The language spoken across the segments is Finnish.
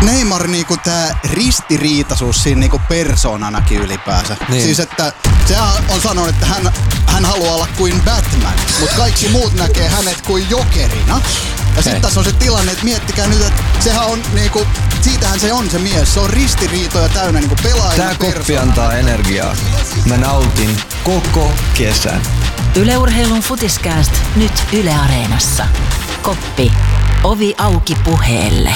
Neymar niinku tää ristiriitaisuus siinä niinku persoonanakin ylipäänsä. Niin. Siis että sehän on sanonut, että hän haluaa olla kuin Batman, mutta kaikki muut näkee hänet kuin jokerina. Ja sitten tässä on se tilanne, että miettikää nyt, että sehän on niinku, siitähän se on se mies. Se on ristiriitoja täynnä niinku pelaajana. Tää koppi antaa energiaa. Mä nautin koko kesän. Yle Urheilun Futiskääst nyt Yle Areenassa. Koppi. Ovi auki puheelle.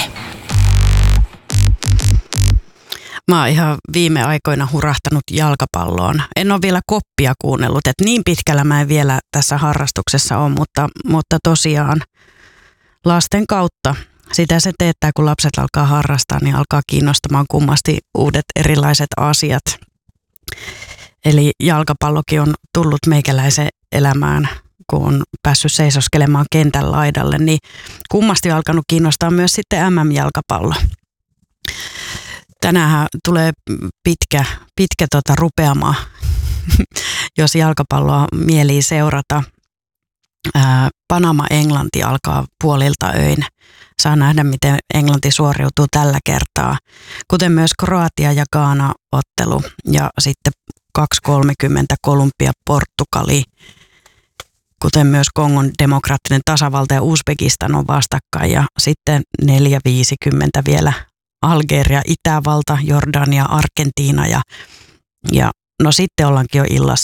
Mä oon ihan viime aikoina hurahtanut jalkapalloon. En ole vielä koppia kuunnellut, että niin pitkällä mä en vielä tässä harrastuksessa ole, mutta tosiaan lasten kautta sitä se teettää, kun lapset alkaa harrastaa, niin alkaa kiinnostamaan kummasti uudet erilaiset asiat. Eli jalkapallokin on tullut meikäläisen elämään, kun on päässyt seisoskelemaan kentän laidalle, niin kummasti on alkanut kiinnostaa myös sitten MM-jalkapallo. Tänäänhän tulee pitkä rupeama, jos jalkapalloa mielii seurata. Panama-Englanti alkaa puolilta öin. Saa nähdä, miten Englanti suoriutuu tällä kertaa. Kuten myös Kroatia ja Ghana-ottelu ja sitten 2.30 Kolumbia-Portugali. Kuten myös Kongon demokraattinen tasavalta ja Uzbekistan on vastakkain. Ja sitten 4.50 vielä Algeria, Itävalta, Jordania, Argentiina ja no sitten ollaankin jo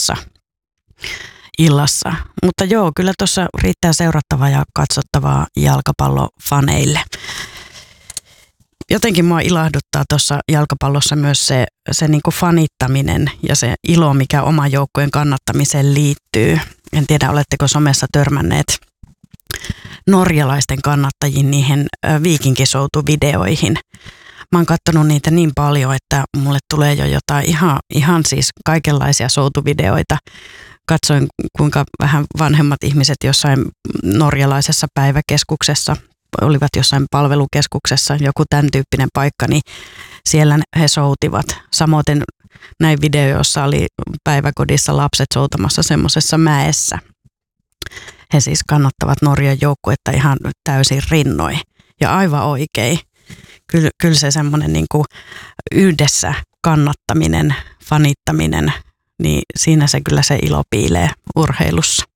illassa. Mutta joo, kyllä tuossa riittää seurattavaa ja katsottavaa jalkapallofaneille. Jotenkin mua ilahduttaa tuossa jalkapallossa myös se niinku fanittaminen ja se ilo, mikä oman joukkueen kannattamiseen liittyy. En tiedä, oletteko somessa törmänneet norjalaisten kannattajiin niihin viikinkisoutuvideoihin. Mä oon katsonut niitä niin paljon, että mulle tulee jo jotain ihan siis kaikenlaisia soutuvideoita. Katsoin, kuinka vähän vanhemmat ihmiset jossain norjalaisessa päiväkeskuksessa, olivat jossain palvelukeskuksessa, joku tämän tyyppinen paikka, niin siellä he soutivat. Samoin näin video, jossa oli päiväkodissa lapset soutamassa semmoisessa mäessä. He siis kannattavat Norjan joukkuetta ihan täysin rinnoin ja aivan oikein. Kyllä se semmoinen niin kuin yhdessä kannattaminen, fanittaminen, niin siinä se kyllä se ilo piilee urheilussa.